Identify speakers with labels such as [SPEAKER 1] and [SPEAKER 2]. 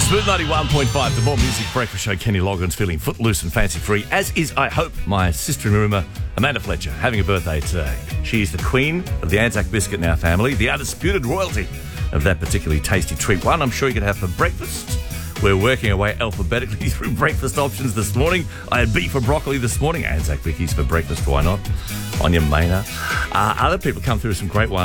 [SPEAKER 1] Smooth 91.5, the More Music Breakfast Show. Kenny Loggins feeling footloose and fancy-free, as is, I hope, my sister-in-law, Amanda Fletcher, having a birthday today. She is the queen of the Anzac biscuit in our family, the undisputed royalty of that particularly tasty treat. One I'm sure you could have for breakfast. We're working our way alphabetically through breakfast options this morning. I had beef or broccoli this morning. Anzac Vickies for breakfast, why not? Onion Maynard. Other people come through with some great ones.